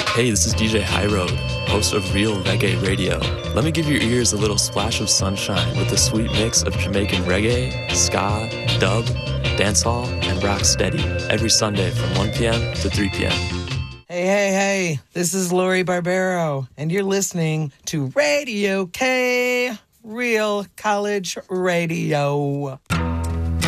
Hey, this is DJ High Road, host of Real Reggae Radio. Let me give your ears a little splash of sunshine with a sweet mix of Jamaican reggae, ska, dub, dancehall, and rock steady every Sunday from 1 p.m. to 3 p.m. Hey, this is Lori Barbero, and you're listening to Radio K, Real College Radio.